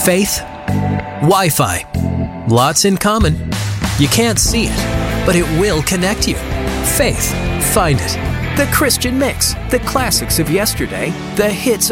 Faith, Wi-Fi. Lots in common. You can't see it, but it will connect you. Faith, find it. The Christian Mix, the classics of yesterday, the hits